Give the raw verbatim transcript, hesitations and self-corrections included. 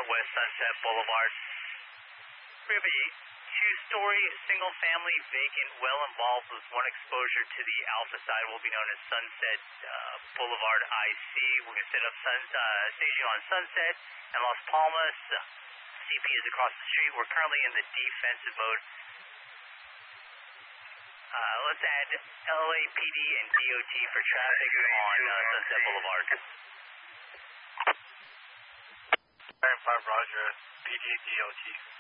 West Sunset Boulevard. We have a two-story, single-family, vacant, well involved with one exposure to the alpha side will be known as Sunset uh, Boulevard I C. We're going to set up sun, uh, staging on Sunset and Las Palmas. Uh, C P is across the street. We're currently in the defensive mode. Uh, let's add L A P D and D O T for traffic on uh, Sunset Boulevard. five Roger, P D, D O T.